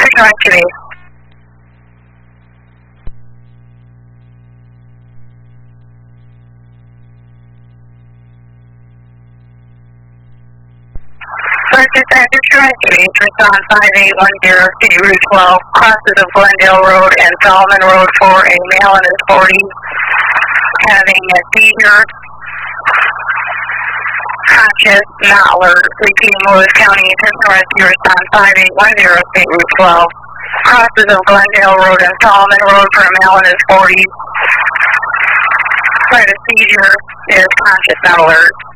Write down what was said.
Signal activity. Purchase active activity. Respond 5810 City Route 12, crosses of Glendale Road and Solomon Road for a male in his 40s having a seizure. Conscious, not alert. Repeating Lewis County Assistant Rescue Response 5810 State Route 12. Crosses of Glendale Road and Solomon Road for a male in his 40s. Slight seizure, is conscious, not alert.